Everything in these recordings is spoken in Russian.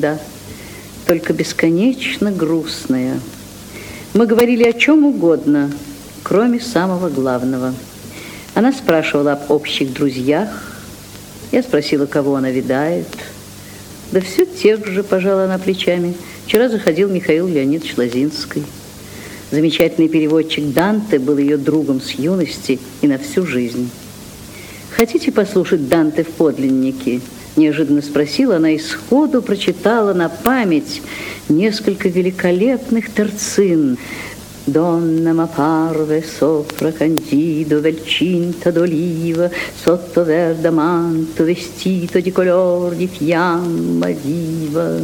Да, только бесконечно грустная. Мы говорили о чем угодно, кроме самого главного. Она спрашивала об общих друзьях. Я спросила, кого она видает. Да все тех же, пожала она плечами. Вчера заходил Михаил Леонидович Лозинский. Замечательный переводчик Данте был ее другом с юности и на всю жизнь. «Хотите послушать Данте в подлиннике?» Неожиданно спросила она и сходу прочитала на память несколько великолепных терцин. «Donna m'apparve sopra candido vel cinta d'oliva, sotto verde manto vestito di color di fiamma viva».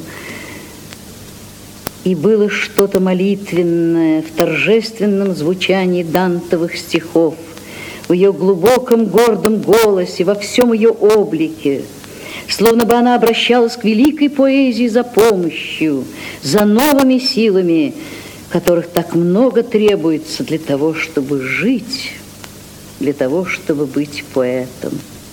И было что-то молитвенное в торжественном звучании дантовых стихов, в ее глубоком гордом голосе, во всем ее облике, словно бы она обращалась к великой поэзии за помощью, за новыми силами, которых так много требуется для того, чтобы жить, для того, чтобы быть поэтом.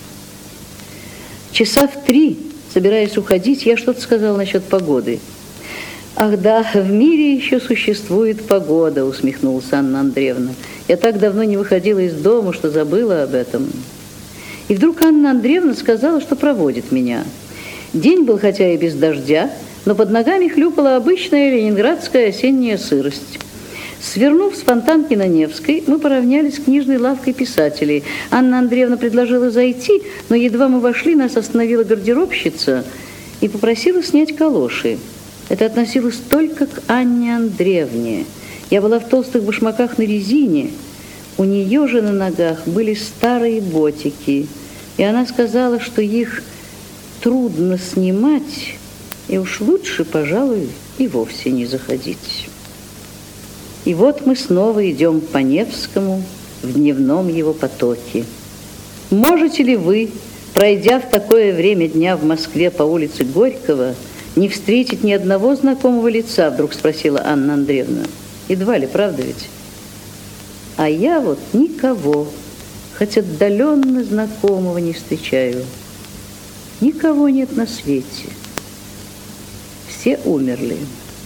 Часа в 3, собираясь уходить, я что-то сказала насчет погоды. «Ах да, в мире еще существует погода», — усмехнулась Анна Андреевна. «Я так давно не выходила из дома, что забыла об этом». И вдруг Анна Андреевна сказала, что проводит меня. День был хотя и без дождя, но под ногами хлюпала обычная ленинградская осенняя сырость. Свернув с Фонтанки на Невской, мы поравнялись с книжной лавкой писателей. Анна Андреевна предложила зайти, но едва мы вошли, нас остановила гардеробщица и попросила снять калоши. Это относилось только к Анне Андреевне. Я была в толстых башмаках на резине. У нее же на ногах были старые ботики, и она сказала, что их трудно снимать, и уж лучше, пожалуй, и вовсе не заходить. И вот мы снова идем по Невскому в дневном его потоке. Можете ли вы, пройдя в такое время дня в Москве по улице Горького, не встретить ни одного знакомого лица, вдруг спросила Анна Андреевна. Едва ли, правда ведь? А я вот никого, хоть отдаленно знакомого, не встречаю. Никого нет на свете. Все умерли.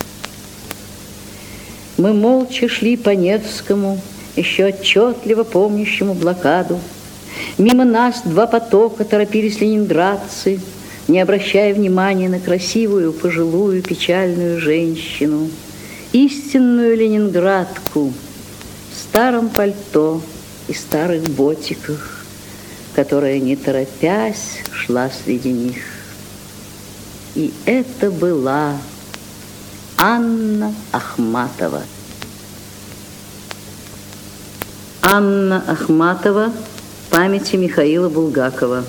Мы молча шли по Невскому, еще отчетливо помнящему блокаду. Мимо нас 2 потока торопились ленинградцы, не обращая внимания на красивую, пожилую, печальную женщину, истинную ленинградку, в старом пальто и старых ботиках, которая, не торопясь, шла среди них. И это была Анна Ахматова. Анна Ахматова, памяти Михаила Булгакова.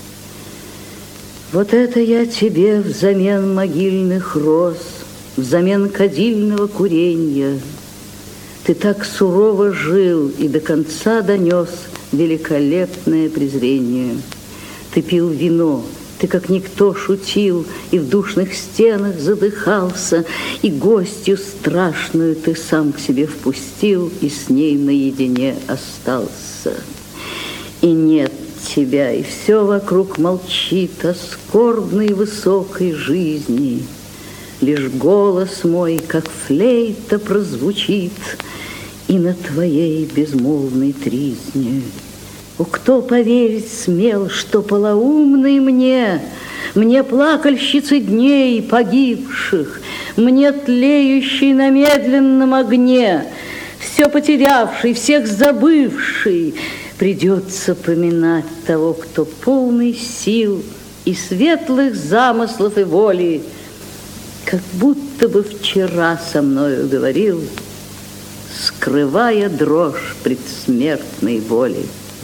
Вот это я тебе взамен могильных роз, взамен кадильного куренья. Ты так сурово жил и до конца донес великолепное презрение. Ты пил вино, ты как никто шутил, и в душных стенах задыхался, и гостью страшную ты сам к себе впустил, и с ней наедине остался. И нет тебя, и все вокруг молчит о скорбной высокой жизни. Лишь голос мой, как флейта, прозвучит и на твоей безмолвной тризне. О, кто поверить смел, что полоумный мне плакальщицы дней погибших, мне тлеющий на медленном огне, все потерявший, всех забывший, придется поминать того, кто полный сил и светлых замыслов и воли, как будто бы вчера со мною говорил, скрывая дрожь предсмертной боли.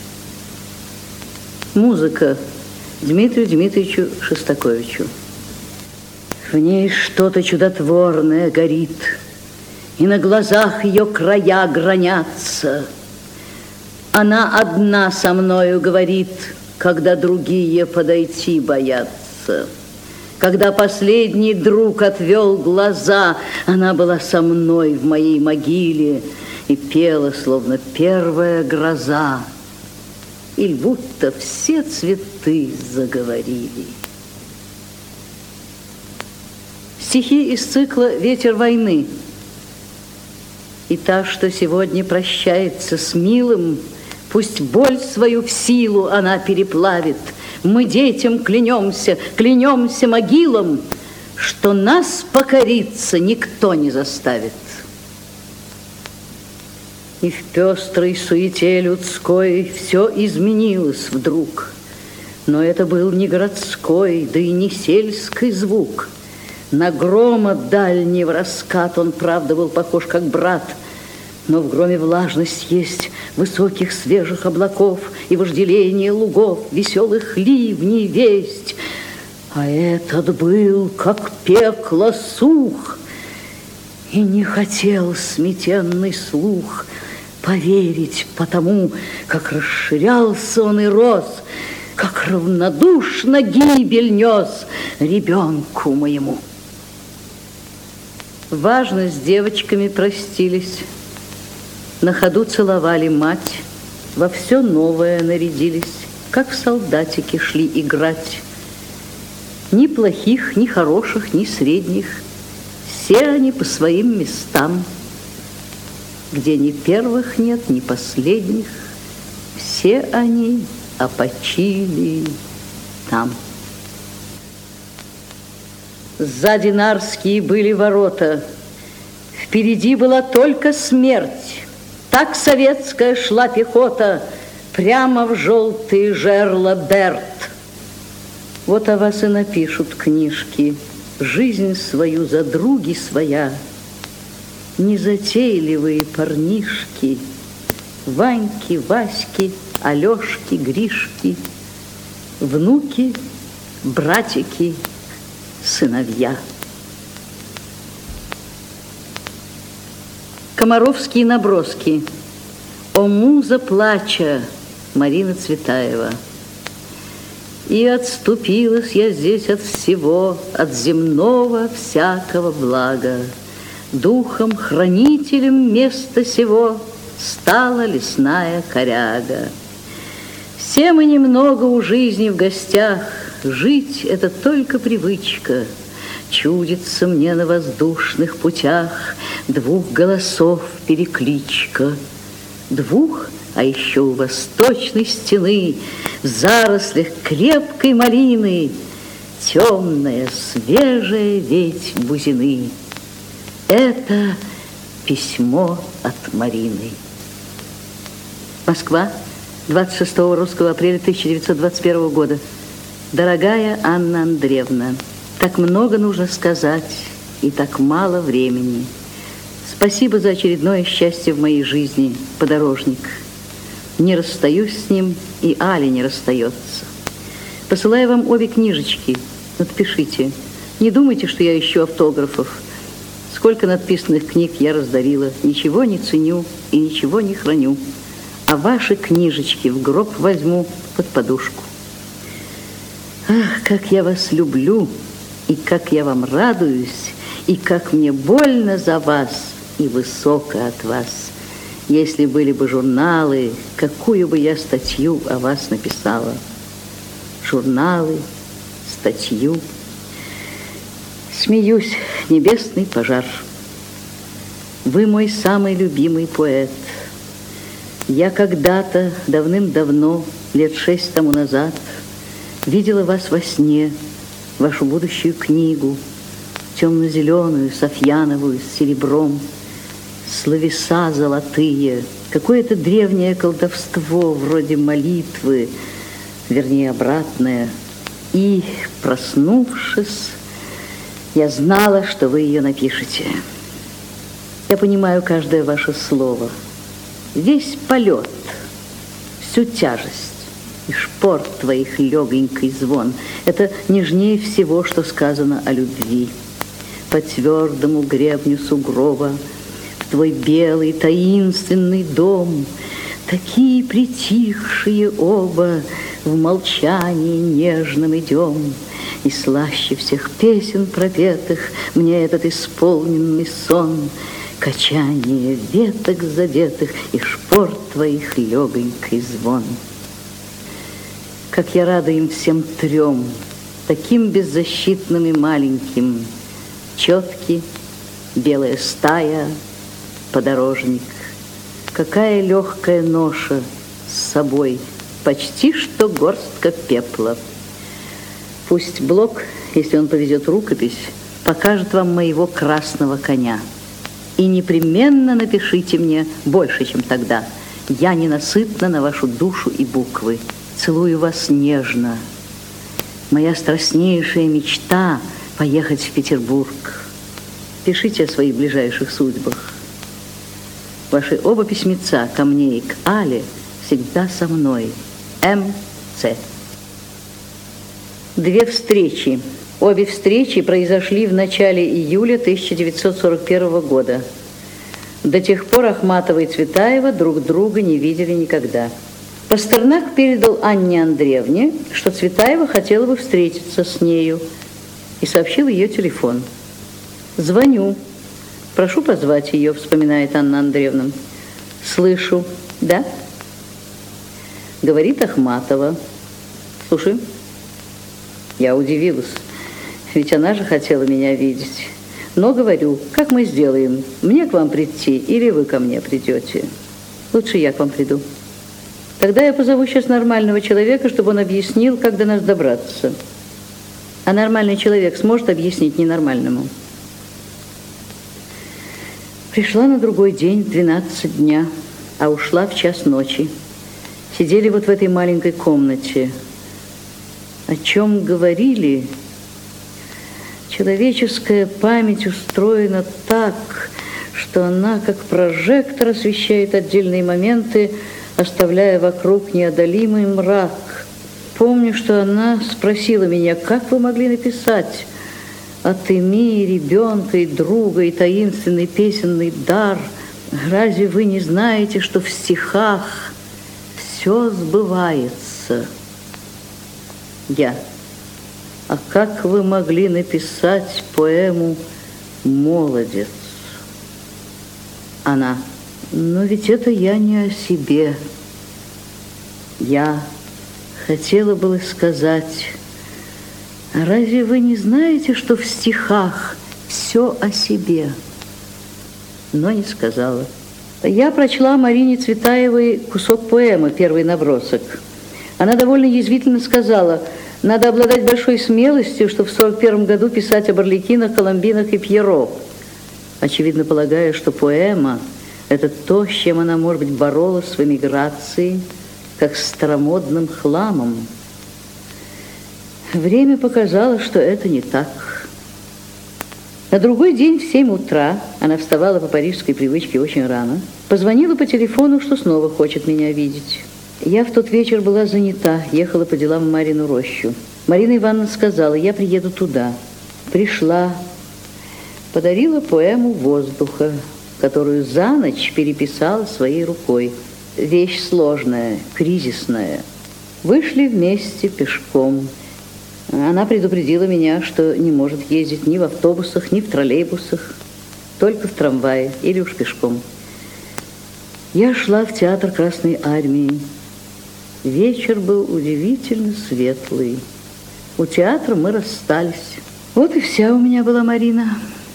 Музыка Дмитрию Дмитриевичу Шостаковичу. В ней что-то чудотворное горит, и на глазах ее края гранятся. Она одна со мною говорит, когда другие подойти боятся. Когда последний друг отвел глаза, она была со мной в моей могиле и пела, словно первая гроза. И будто все цветы заговорили. Стихи из цикла «Ветер войны». И та, что сегодня прощается с милым, пусть боль свою в силу она переплавит. Мы детям клянемся, клянемся могилам, что нас покориться никто не заставит. И в пестрой суете людской все изменилось вдруг. Но это был не городской, да и не сельский звук. На грома дальнего раскат он, правда, был похож как брат, но в громе влажность есть высоких свежих облаков и вожделение лугов, веселых ливней весть. А этот был, как пекло, сух, и не хотел сметенный слух поверить потому, как расширялся он и рос, как равнодушно гибель нес ребенку моему. Важно с девочками простились, на ходу целовали мать, во все новое нарядились, как солдатики шли играть. Ни плохих, ни хороших, ни средних, все они по своим местам, где ни первых нет, ни последних, все они опочили там. Сзади Нарские были ворота, впереди была только смерть. Так советская шла пехота прямо в желтые жерла Берт. Вот о вас и напишут книжки, жизнь свою за други своя. Незатейливые парнишки, Ваньки, Васьки, Алешки, Гришки, внуки, братики, сыновья. Комаровские наброски. О муза плача, Марина Цветаева. И отступилась я здесь от всего, от земного всякого блага. Духом хранителем места сего стала лесная коряга. Все мы немного у жизни в гостях, жить — это только привычка. Чудится мне на воздушных путях двух голосов перекличка. Двух, а еще у восточной стены, в зарослях крепкой малины, темная, свежая ветвь бузины. Это письмо от Марины. Москва, 26 русского апреля 1921 года. Дорогая Анна Андреевна, так много нужно сказать и так мало времени. Спасибо за очередное счастье в моей жизни, подорожник. Не расстаюсь с ним, и Аля не расстается. Посылаю вам обе книжечки. Надпишите. Не думайте, что я ищу автографов. Сколько надписанных книг я раздарила. Ничего не ценю и ничего не храню. А ваши книжечки в гроб возьму под подушку. Ах, как я вас люблю, и как я вам радуюсь, и как мне больно за вас и высоко от вас. Если были бы журналы, какую бы я статью о вас написала. Журналы, статью. Смеюсь, небесный пожар. Вы мой самый любимый поэт. Я когда-то, давным-давно, лет 6 тому назад, видела вас во сне, вашу будущую книгу, темно-зеленую, софьяновую, с серебром, словеса золотые, какое-то древнее колдовство, вроде молитвы, вернее, обратное. И, проснувшись, я знала, что вы ее напишете. Я понимаю каждое ваше слово, весь полет, всю тяжесть. И шпор твоих легонький звон. Это нежнее всего, что сказано о любви. По твердому гребню сугроба в твой белый таинственный дом, такие притихшие оба, в молчании нежном идем. И слаще всех песен пропетых мне этот исполненный сон, качание веток задетых и шпор твоих легонький звон. Как я рада им всем трем, таким беззащитным и маленьким, четки, белая стая, подорожник. Какая легкая ноша с собой, почти что горстка пепла. Пусть Блок, если он повезет рукопись, покажет вам моего красного коня. И непременно напишите мне больше, чем тогда. Я ненасытна на вашу душу и буквы. Целую вас нежно. Моя страстнейшая мечта — поехать в Петербург. Пишите о своих ближайших судьбах. Ваши оба письмеца ко мне и к Але всегда со мной. М.Ц. Две встречи. Обе встречи произошли в начале июля 1941 года. До тех пор Ахматова и Цветаева друг друга не видели никогда. Пастернак передал Анне Андреевне, что Цветаева хотела бы встретиться с нею, и сообщил ее телефон. «Звоню. Прошу позвать ее», — вспоминает Анна Андреевна. «Слышу. Да?» Говорит Ахматова. «Слушай». Я удивилась, ведь она же хотела меня видеть. Но говорю, как мы сделаем? Мне к вам прийти или вы ко мне придете? Лучше я к вам приду. Тогда я позову сейчас нормального человека, чтобы он объяснил, как до нас добраться. А нормальный человек сможет объяснить ненормальному. Пришла на другой день, 12 дня, а ушла в час ночи. Сидели вот в этой маленькой комнате. О чем говорили? Человеческая память устроена так, что она, как прожектор, освещает отдельные моменты, оставляя вокруг неодолимый мрак. Помню, что она спросила меня, как вы могли написать от имени ребенка и друга и таинственный песенный дар. Разве вы не знаете, что в стихах все сбывается? Я. А как вы могли написать поэму «Молодец»? Она. Но ведь это я не о себе. Я хотела бы сказать, разве вы не знаете, что в стихах все о себе? Но не сказала. Я прочла Марине Цветаевой кусок поэмы, первый набросок. Она довольно язвительно сказала, надо обладать большой смелостью, чтобы в 1941 году писать об Арлекинах, Коломбинах и Пьеро. Очевидно, полагая, что поэма – это то, с чем она, может быть, боролась в эмиграции, как с старомодным хламом. Время показало, что это не так. На другой день в 7 утра, она вставала по парижской привычке очень рано, позвонила по телефону, что снова хочет меня видеть. Я в тот вечер была занята, ехала по делам в Марину рощу. Марина Ивановна сказала, я приеду туда. Пришла, подарила поэму «Воздуха», которую за ночь переписала своей рукой. Вещь сложная, кризисная. Вышли вместе пешком. Она предупредила меня, что не может ездить ни в автобусах, ни в троллейбусах, только в трамвае или уж пешком. Я шла в театр Красной Армии. Вечер был удивительно светлый. У театра мы расстались. Вот и вся у меня была Марина.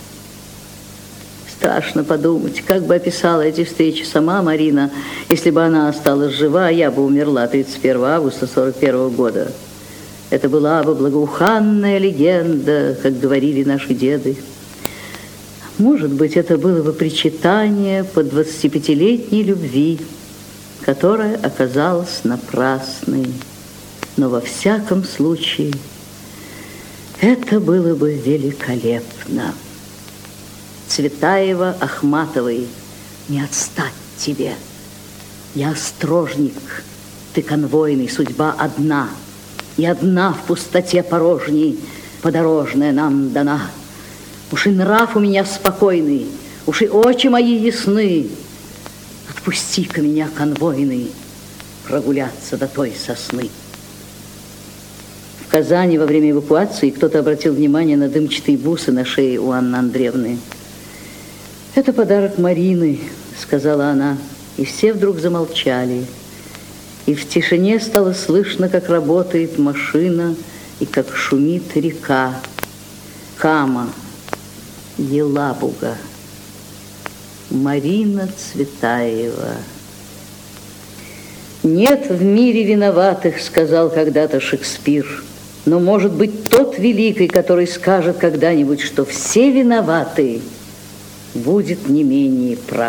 Страшно подумать, как бы описала эти встречи сама Марина, если бы она осталась жива, а я бы умерла 31 августа 1941 года. Это была бы благоуханная легенда, как говорили наши деды. Может быть, это было бы причитание по 25-летней любви, которая оказалась напрасной. Но во всяком случае, это было бы великолепно. Цветаева Ахматовой, не отстать тебе. Я острожник, ты конвойный, судьба одна. И одна в пустоте порожней подорожная нам дана. Уж и нрав у меня спокойный, уж и очи мои ясны. Отпусти-ка меня, конвойный, прогуляться до той сосны. В Казани во время эвакуации кто-то обратил внимание на дымчатые бусы на шее у Анны Андреевны. «Это подарок Марины», — сказала она, и все вдруг замолчали. И в тишине стало слышно, как работает машина и как шумит река. Кама. Елабуга. Марина Цветаева. «Нет в мире виноватых, — сказал когда-то Шекспир, — но, может быть, тот великий, который скажет когда-нибудь, что все виноваты, будет не менее прав».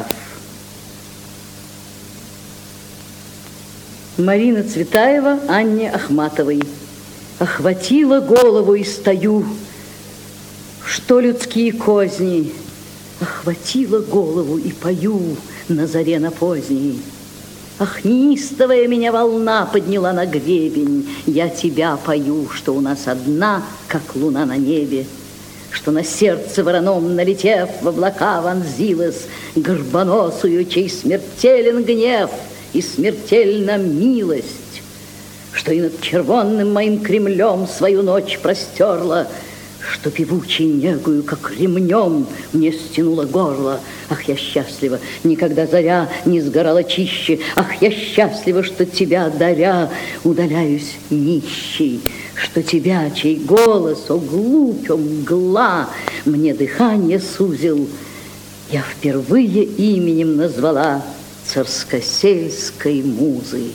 Марина Цветаева Анне Ахматовой. Охватила голову и стою, что людские козни. Охватила голову и пою на заре на поздней. Ах, неистовая меня волна подняла на гребень. Я тебя пою, что у нас одна, как луна на небе, что на сердце вороном, налетев в облака, вонзилась горбоносую, чей смертелен гнев и смертельна милость, что и над червонным моим Кремлем свою ночь простерла, что певучей негою, как ремнем, мне стянуло горло. Ах, я счастлива, никогда заря не сгорала чище. Ах, я счастлива, что тебя даря, удаляюсь нищей, что тебя, чей голос, о глупь, о мгла, мне дыхание сузил, я впервые именем назвала царскосельской музы.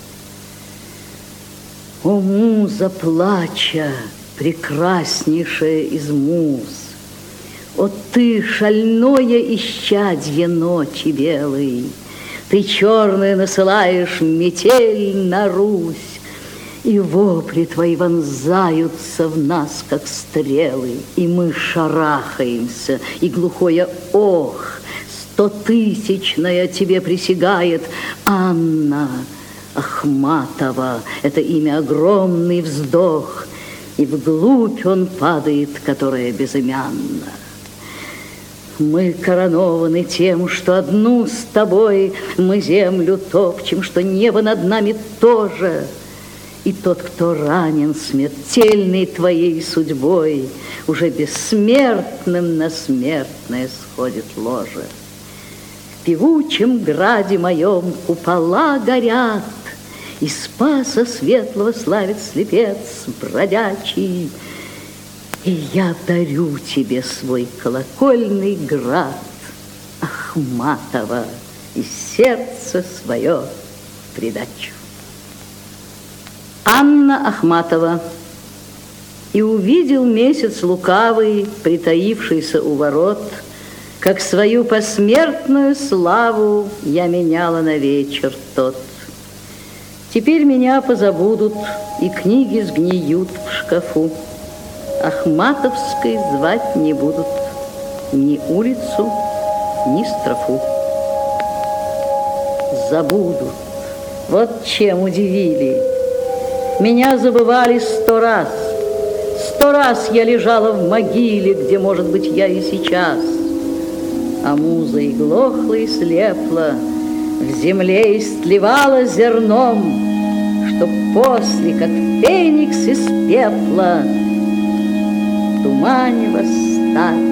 О, муза плача, прекраснейшая из муз, о, ты, шальное исчадье ночи белой, ты черная насылаешь метель на Русь, и вопли твои вонзаются в нас, как стрелы, и мы шарахаемся, и глухое ох, 100-тысячное тебе присягает Анна Ахматова. Это имя огромный вздох, и вглубь он падает, которая безымянна. Мы коронованы тем, что одну с тобой мы землю топчем, что небо над нами тоже. И тот, кто ранен смертельной твоей судьбой, уже бессмертным на смертное сходит ложе. В певучем граде моем купола горят, и Спаса светлого славит слепец бродячий. И я дарю тебе свой колокольный град, Ахматова, и сердце свое в придачу. Анна Ахматова. И увидел месяц лукавый, притаившийся у ворот, как свою посмертную славу я меняла на вечер тот. Теперь меня позабудут, и книги сгниют в шкафу. Ахматовской звать не будут ни улицу, ни строфу. Забудут. Вот чем удивили. Меня забывали 100 раз. 100 раз я лежала в могиле, где, может быть, я и сейчас. А муза и глохла, и слепла, в земле истлевала зерном, что после, как феникс из пепла, в тумане восстать.